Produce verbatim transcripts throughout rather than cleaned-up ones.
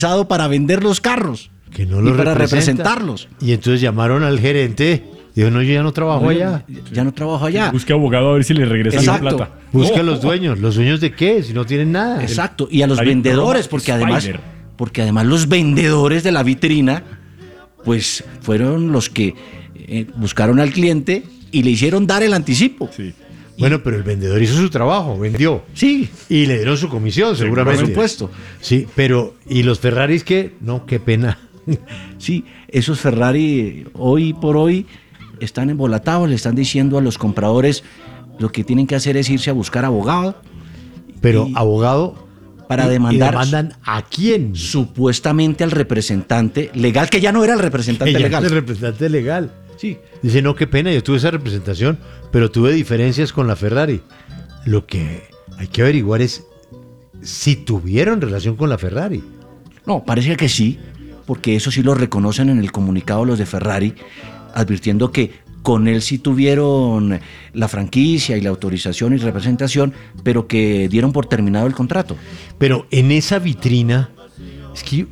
para vender los carros que no y los para representa. representarlos. Y entonces llamaron al gerente, dijo, no, yo ya no trabajo No, allá. Ya, ya no trabajo allá. Busque abogado a ver si le regresan la Exacto. plata. Busca No. a los dueños. ¿Los dueños de qué? Si no tienen nada. Exacto. Y a los Hay vendedores, broma porque además, Spider. porque además los vendedores de la vitrina, pues fueron los que eh, buscaron al cliente y le hicieron dar el anticipo. Sí. Bueno, pero el vendedor hizo su trabajo, vendió. Sí, Y le dieron su comisión, seguramente. por supuesto. Sí, pero ¿y los Ferraris qué? No, qué pena. Sí, esos Ferrari hoy por hoy están embolatados, le están diciendo a los compradores lo que tienen que hacer es irse a buscar abogado Pero Y- abogado, para y- demandar ¿Y demandan a quién? supuestamente al representante legal, que ya no era el representante Ella legal. es el representante legal. Sí, Dice, no, qué pena, yo tuve esa representación, pero tuve diferencias con la Ferrari. Lo que hay que averiguar es si tuvieron relación con la Ferrari. no, parece que sí, porque eso sí lo reconocen en el comunicado los de Ferrari, advirtiendo que con él sí tuvieron la franquicia y la autorización y representación, pero que dieron por terminado el contrato. Pero en esa vitrina, es que yo,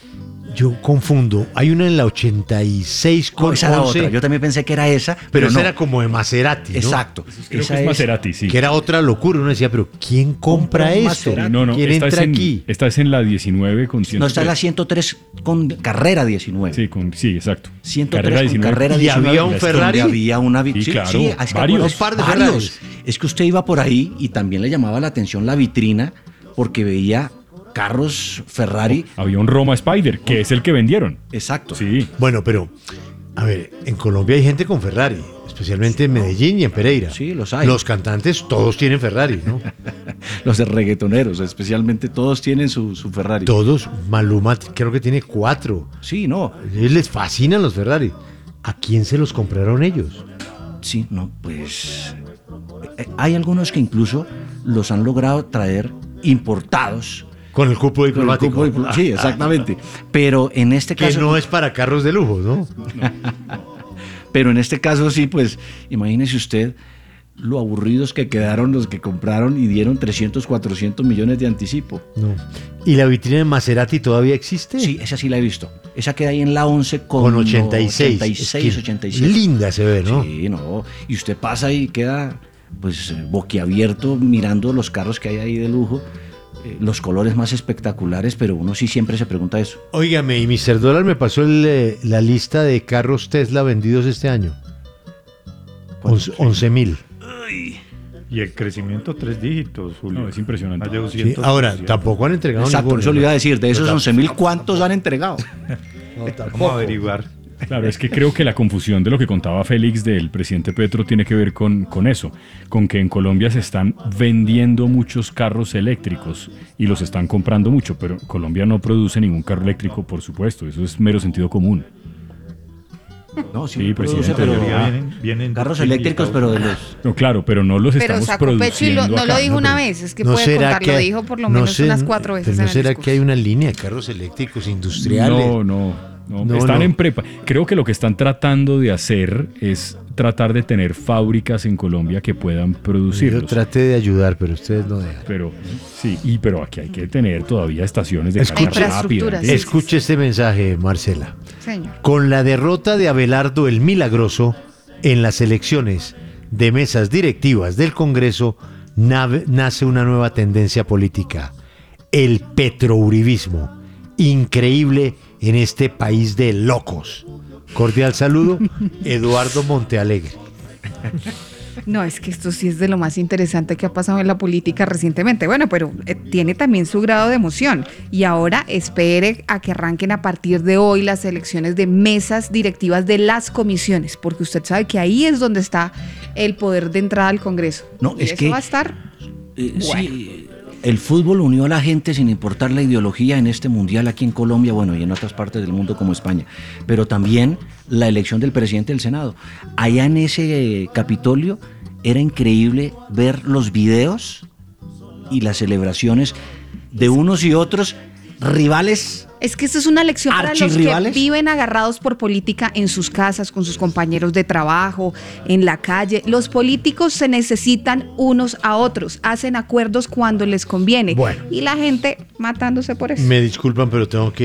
yo confundo, hay una en la ochenta y seis No, con esa era once, otra. Yo también pensé que era esa, pero, pero esa no. era como de Maserati, ¿no? Exacto. Creo Esa que es Maserati, sí. Que era otra locura. Uno decía, pero ¿quién compra Compra un esto? Maserati. No, no, ¿Quién esta entra es, en, aquí? esta es en la diecinueve con ciento tres. No, está en la ciento tres con carrera diecinueve. Sí, con, sí, exacto. ciento tres Carrera con diecinueve. carrera ¿Y diecinueve. había un donde Ferrari? había una vi- Sí, claro, es que varios. acuerdas- Un par de varios. Ferraris. Es que usted iba por ahí y también le llamaba la atención la vitrina porque veía carros Ferrari. Había un Roma Spider, que es el que vendieron. Exacto. Sí. Bueno, pero, a ver, en Colombia hay gente con Ferrari, especialmente en Medellín y en Pereira. Sí, los hay. Los cantantes todos tienen Ferrari, ¿no? Los de reggaetoneros, especialmente, todos tienen su, su Ferrari. Todos. Maluma creo que tiene cuatro. Sí, no. A ellos les fascinan los Ferrari. ¿A quién se los compraron ellos? Sí, no, pues eh, hay algunos que incluso los han logrado traer importados. Con el cupo Con el diplomático. cupo diplo- Sí, exactamente. Pero en este Que caso. no es para carros de lujo, ¿no? Pero en este caso sí, pues imagínese usted lo aburridos que quedaron los que compraron y dieron trescientos, cuatrocientos millones de anticipo. No. ¿Y la vitrina de Maserati todavía existe? Sí, esa sí la he visto. Esa queda ahí en la once con, Con ochenta y seis. ochenta y seis, Es que ochenta y siete. linda se ve, ¿no? Sí, no. Y usted pasa y queda pues eh, boquiabierto mirando los carros que hay ahí de lujo, eh, los colores más espectaculares, pero uno sí siempre se pregunta eso. Óigame, y mister Dólar me pasó el, eh, la lista de carros Tesla vendidos este año. once mil. Y el crecimiento tres dígitos, Julio. No, es impresionante. Más de Sí, doscientos ahora, por ciento. tampoco han entregado Exacto, ninguno, eso le ¿no? iba a decir. De esos No, once mil, ¿cuántos han entregado? no, tampoco. Vamos a averiguar. Claro, es que creo que la confusión de lo que contaba Félix del presidente Petro tiene que ver con, con eso, con que en Colombia se están vendiendo muchos carros eléctricos y los están comprando mucho, pero Colombia no produce ningún carro eléctrico, por supuesto, eso es mero sentido común. No, Sí, produce, presidente, pero Mayoría vienen- vienen carros de eléctricos, pero de Estados los... No, claro, pero no los Pero estamos sacó pecho y produciendo lo- no lo acá. dijo No, una pero vez, es que ¿no puede será contar, que- lo dijo por lo no menos sé- unas cuatro veces pero en ¿no el será discurso. que hay una línea de carros eléctricos industriales? No, no, no, No, están no. en prepa. Creo que lo que están tratando de hacer es tratar de tener fábricas en Colombia que puedan Yo producirlos. traté de ayudar, pero ustedes no dejan. Pero sí, y pero aquí hay que tener todavía estaciones de Escucha- carga rápida. Infraestructura, sí. Escuche este mensaje, Marcela. Señor. Con la derrota de Abelardo el Milagroso en las elecciones de mesas directivas del Congreso, nave- nace una nueva tendencia política, el petrouribismo, increíble en este país de locos. Cordial saludo, Eduardo Montealegre. No, es que esto sí es de lo más interesante que ha pasado en la política recientemente. Bueno, pero eh, tiene también su grado de emoción. Y ahora espere a que arranquen a partir de hoy las elecciones de mesas directivas de las comisiones, porque usted sabe que ahí es donde está el poder de entrada al Congreso. No, Y es eso que- va a estar. Eh, Bueno. Sí, el fútbol unió a la gente sin importar la ideología en este mundial aquí en Colombia, bueno, y en otras partes del mundo como España, pero también la elección del presidente del Senado. Allá en ese eh, Capitolio era increíble ver los videos y las celebraciones de unos y otros rivales. Es que esto es una lección para los que ¿Archirrivales? viven agarrados por política en sus casas, con sus compañeros de trabajo, en la calle. Los políticos se necesitan unos a otros, hacen acuerdos cuando les conviene. Bueno. Y la gente matándose por eso. Me disculpan, pero tengo que